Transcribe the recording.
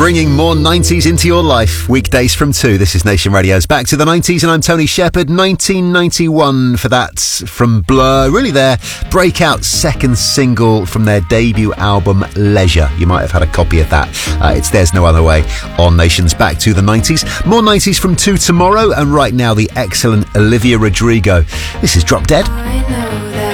Bringing more 90s into your life. Weekdays from 2. This is Nation Radio's Back to the 90s, and I'm Tony Shepherd. 1991 for that from Blur. Really their breakout second single from their debut album, Leisure. You might have had a copy of that. It's There's No Other Way on Nation's Back to the 90s. More 90s from 2 tomorrow, and right now the excellent Olivia Rodrigo. This is Drop Dead. I know.